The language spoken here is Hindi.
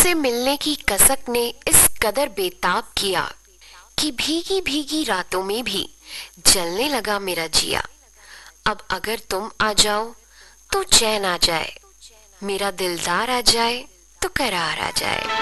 तुझसे मिलने की कसक ने इस कदर बेताब किया कि भीगी भीगी रातों में भी जलने लगा मेरा जिया। अब अगर तुम आ जाओ तो चैन आ जाए, मेरा दिलदार आ जाए तो करार आ जाए।